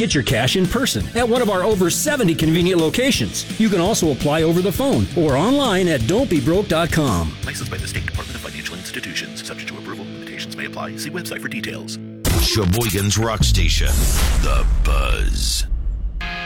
Get your cash in person at one of our over 70 convenient locations. You can also apply over the phone or online at don'tbebroke.com. Licensed by the State Department of Financial Institutions. Subject to approval. Limitations may apply. See website for details. Sheboygan's Rock Station, The Buzz.